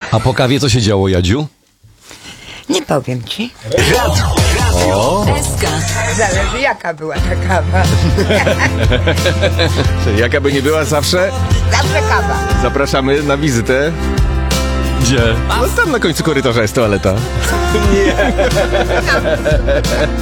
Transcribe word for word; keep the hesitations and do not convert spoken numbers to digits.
A po kawie co się działo, Jadziu? Nie powiem ci. O, Zależy jaka była ta kawa. Jaka by nie była zawsze, Zawsze kawa. zapraszamy na wizytę. gdzie? No tam na końcu korytarza jest toaleta.